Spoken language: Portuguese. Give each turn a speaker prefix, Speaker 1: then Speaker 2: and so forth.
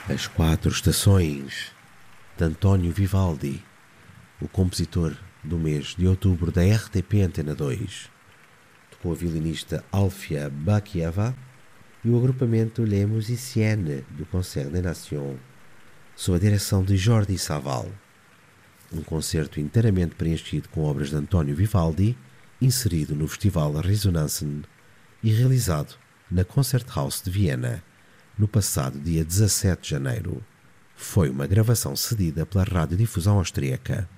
Speaker 1: As Quatro Estações, de António Vivaldi, o compositor do mês de outubro da RTP Antena 2, com a violinista Alfia Bakieva e o agrupamento Les Musiciennes do Concert des Nations, sob a direção de Jordi Savall. Um concerto inteiramente preenchido com obras de António Vivaldi, inserido no Festival Resonanzen e realizado na Concerthaus de Viena, no passado dia 17 de janeiro. Foi uma gravação cedida pela radiodifusão austríaca.